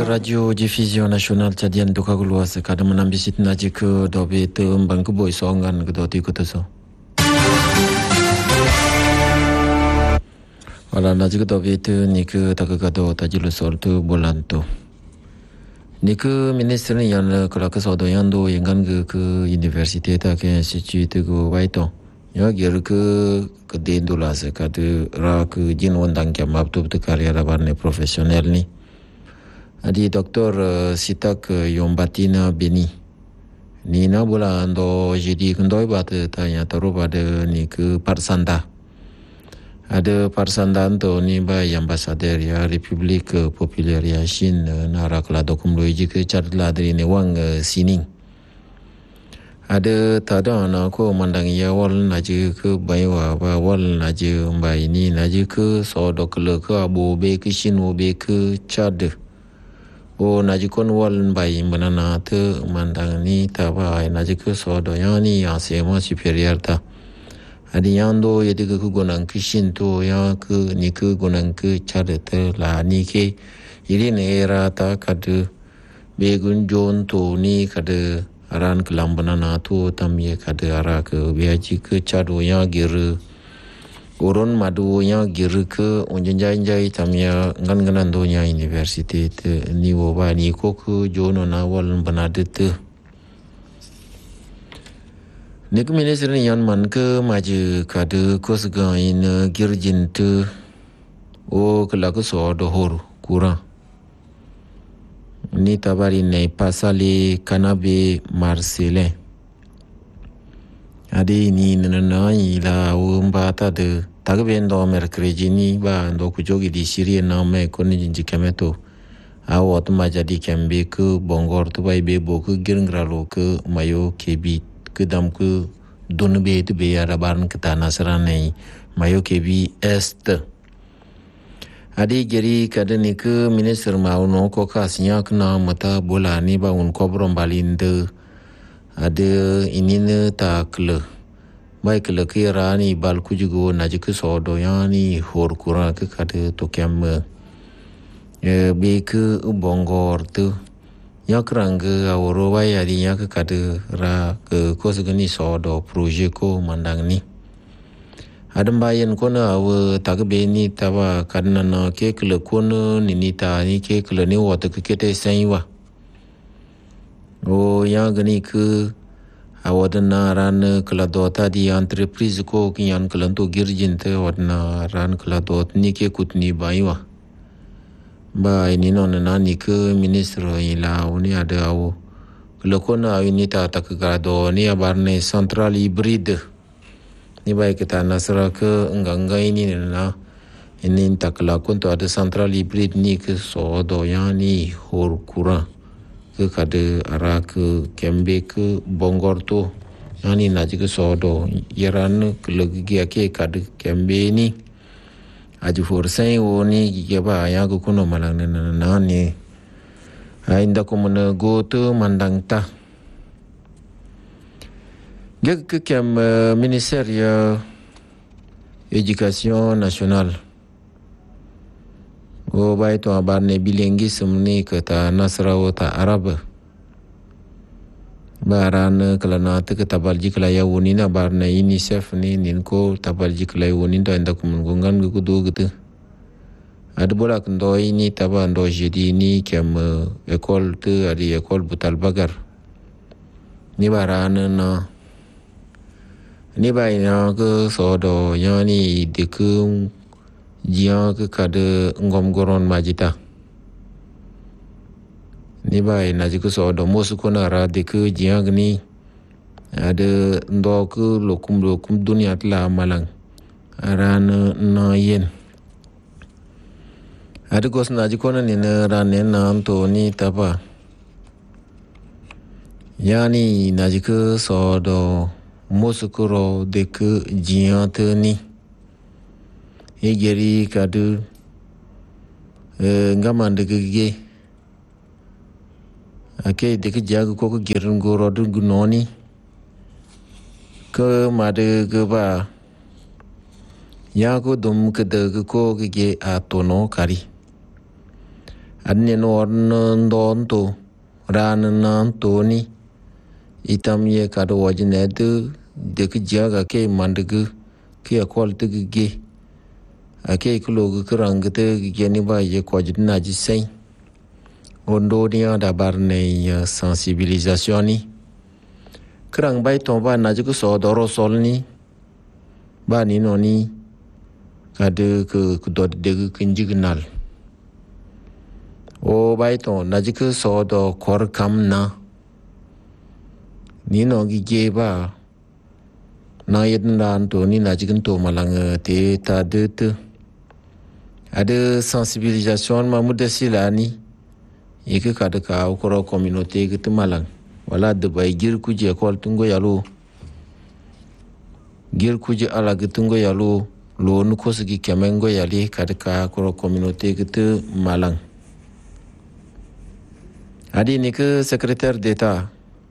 Radio-Diffusion nasional Tchadienne Dokaguluas kada menambisit naji ke dobe te mbang ke boy songan ke doti ko teso. Wala naji ke dobe te ni ke takagado tajilu sol tu bolanto. Ni ke minister ni yang kala ke sodo yang do yang ke universiti ta ke institut ko waito. Ya ger ke dendula se kada ra ke jin wandang ke mabtu te karya barne profesional ni. Adi Dr. Sitak Yombatina Beni. Ni na bola ando jadi kendoi bate tanya taruh pada ni ke Parsanda. Ada Parsanda anto ni ba ambassador ya Republik Popular ya Shin nara kala dokum loji ke charla dari ni wang sining. Ada tada na ko mandang ya wal naje ke baywa ba wal naje mbai ni naje ke so dokle ke abu be ke shin be ke chad. O najikon wal bai manana te mandang ni taba najik so do yani ya sema superior ta adi yando yedi ke gonang kishin to ya ke ni ke gonang ke chade te la ni ke iri ne era ta kad begun jon to ni kad aran kelam banana to tam ye kad ara ke beji ke chado ya gir Urun madu yang gir ke unjai tamya ngan donya universiti te ni woba ni ko ke jono na wal banadet nek minister ni yan man ke maju kade kosga in girjin te o kala ko so do hor kura ni tabari nei pasali kanabe marcelin adi ni nana ila umbata de tagbendo mercredi ni ba ndo kujogi di sirie na me koni jinji kemeto awot ma jadi kembe ke bongor tu bai be bo ke girngralo ke mayo kebi ke dam ke don be tu be ara barn ke tanah serane mayo kebi est adi geri kadani ke minister mauno ko kasnya kena mata bola ni ba un kobrom balinde ada ini ne takle baik le kira ni bal kujugo najik sodo yani hor kura ke kade to kem be ke bongor tu ya krang awro wai adi ya ke kade ra ke kosgani sodo project ko mandang ni adam bayan kona aw tagbe ni tawa kadna na ke kle kono ni ta ni ke kle ni wot ke kete saiwa o yang gani ke awadna ran keladota di entreprise ko kian kelanto girjin te wadna ran keladot ni ke kutni baiwa ba ini non na ni ke ministro ila uni ada au kelokona ini ta takgado ni abarne central hybrid ni bai kita nasra ke engga ini na ini takla konto ada central hybrid ni ke so do yani hor kura ke kade ara ke kembe ke bongor tu yani naji ke sodo yaran ke lagi ke kade kembe ni aju forsai oni ke ba ya ko kono malang na ni ainda ko mena go tu mandang ta ke kem minister ya education nationale o bai to abarne bilinguisme ni kata nasrawo ta arab baran kalana te tabalji kala ya woni na barne unicef ni ninko tabalji kala woni do nda kum ngongan gu do gitu ad bola ndo ini tabando jedi ni kem école te ari école butal bagar ni baran na ni bai na ke sodo yani dikum jia ke kade ngom goron majita ni bai naji ke so do mosu kona ra de ke jia gni ada ndo ke lokum dunia tla malang ran na yen ada gos naji kona ni ran na to ni tapa yani naji ke so do mosu koro de ke jia te ni geri kadu ngaman de ge ake de ke jag ko ko gerun go rodu gunoni ke made ge ba ya ko dum ke de ko ge atono kari adne no ndon to ran nan to ni itam ye kado wajine de ke jaga ke mandgu ke akol te ge ake kulo kurang te ge ni ba ye ko jina ji sai ondo dia da bar ne sensibilisation ni kurang bai to ba na ju so doro sol ni ba ni no ni kade ke dot de kinjignal o bai to na ju so do kor kam na ni no gi ge ba na yedin dan to ni na jigin to malang te ta de te ada sensibilisation ma mudasila ni yeke kada ka ko communauté ke malang wala de bay gir ku je ko tungo yalo gir ku je ala ke tungo yalo lo nu ko sigi kemengo yali kada ka ko communauté ke malang adi ni ke secrétaire d'état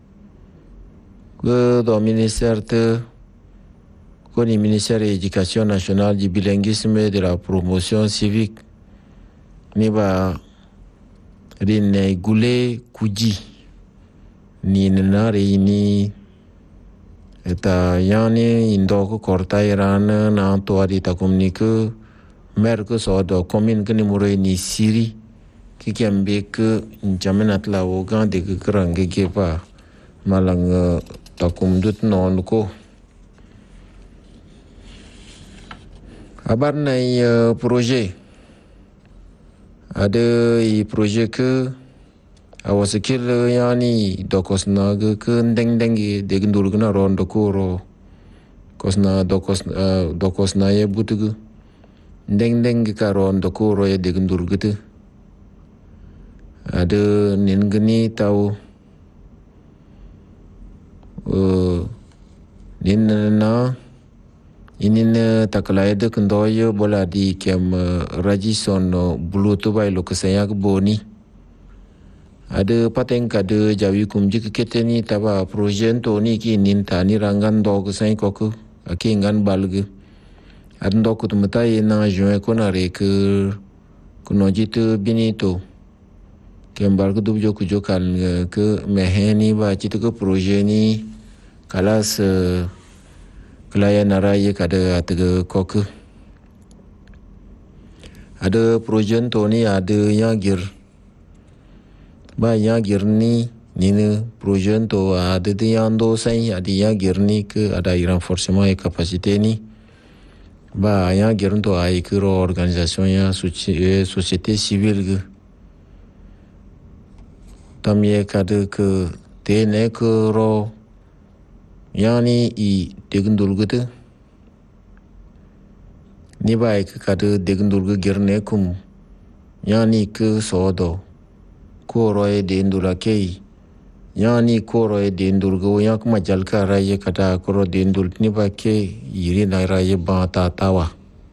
ke do ministère koni ministère de l'éducation nationale du bilinguisme et de la promotion civique ni ba rinne gule kuji ni nare ni eta yani indoko korta iran na to adi ta communique maire que so do commune que ni muro ni siri ki kembe que jamenat la ogan de krange ke pa malang takum dut non ko abar na projet ada projet ke awasikil yani dokosna ke ndeng de gundur gna rondo koro kosna dokosna ye butugu ndeng ka rondo koro ye de gundur gitu ada ningni tahu ninna inin taklaya de kendoyo bola di kem rajison bulutu bai lo kesaya ke boni ada pateng kade jawi kumji ke keteni taba projet to ni ki nin tani rangan do kesai koku aki ngan balge adndo ku tumata na joe konare ke kunojit binito kembal ke dubjo ku jokal ke meheni ba citu ke projet ni kalas kelaya naraya kada atege koke ada projet to ni ada yagir ba yagir ni nine projet to ada de yando sai ada yagir ni ke ada renforcement et capacité ni ba yagir to ai ke organisation ya société civile ge tamye kada ke tene ke ro yani i degundul gitu ni baik kada degundul गर्ने kum yani ke sodo koroe dendula kei yani koroe dendul go yak majal ka raye kada koro dendul ni ba ke yiri na raye ba ta tawa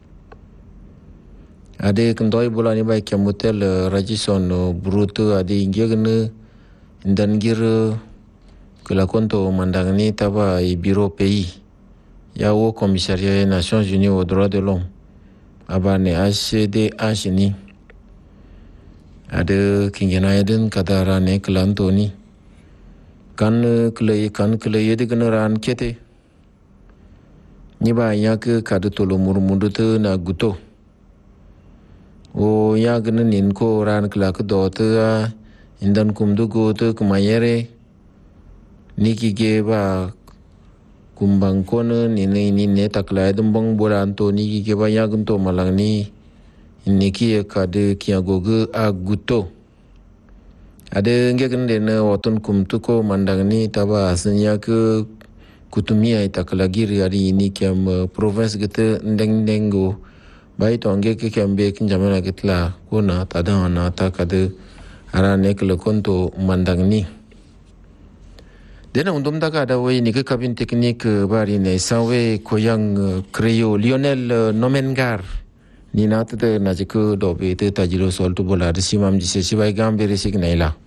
ade kendoi bola ni baik kemutel rajison bruto ade ingegne ndangir la konto mandang ni taba i bureau pays ya au commissariat des Nations Unies aux droits de l'homme abane HCDH ni ada kingena eden kadara ne klanto ni kan kleye de generan kete ni ba ya ke kadu tolo murmundu te na guto o ya gnen ko ran klak do te indan kumdu go te kumayere niki ge ba kumbang kono ni ne takla dumbang boranto niki ge ba yagunto malang ni niki ka de kiagoge aguto ade ngegen de na waton kumtu ko mandang ni taba asnya ke kutumia takla giri ari ni kem province gete ndeng bai to nge ke kembe kinjamana getla kona tadana takade arane ke konto mandang ni dena undum daga da wai ni ke kabin teknik bari ne sawe koyang kreo Lionel Nomengar ni nata de na jiku dobe te tajiro sol tu bola de simam jise sibai gambere sig naila